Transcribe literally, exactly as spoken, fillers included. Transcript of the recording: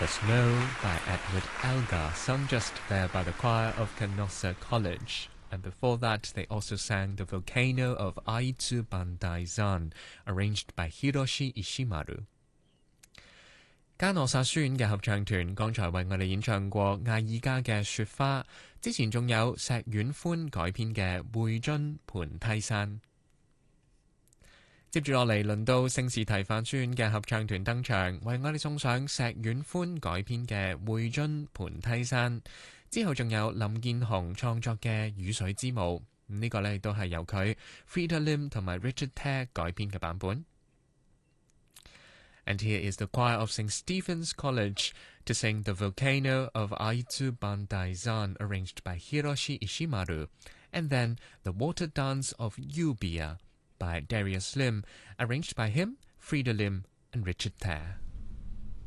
The Snow by Edward Elgar, sung just there by the choir of Canossa College. And before that, they also sang The Volcano of Aizu Bandaizan, arranged by Hiroshi Ishimaru. 加諾薩書院嘅合唱團剛才為我哋演唱過艾爾加嘅雪花，之前仲有石遠寬改編嘅匯津盤梯山。接住落嚟，輪到聖士提反書院嘅合唱團登場，為我哋送上石遠寬改編嘅匯津盤梯山。之後仲有林建雄創作嘅雨水之舞，呢、這個呢亦都係由佢 Frida Lim 同埋 Richard Tare 改編嘅版本。And here is the choir of Saint Stephen's College to sing The Volcano of Aizu Bandaizan, arranged by Hiroshi Ishimaru, and then The Water Dance of Euboea by Darius Lim, arranged by him, Frida Lim, and Richard Tare.